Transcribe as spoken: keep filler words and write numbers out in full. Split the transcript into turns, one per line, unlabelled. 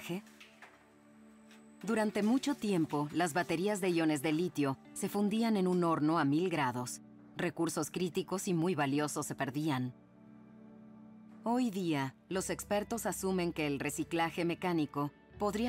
reciclaje? Durante mucho tiempo, las baterías de iones de litio se fundían en un horno a mil grados. Recursos críticos y muy valiosos se perdían. Hoy día, los expertos asumen que el reciclaje mecánico podría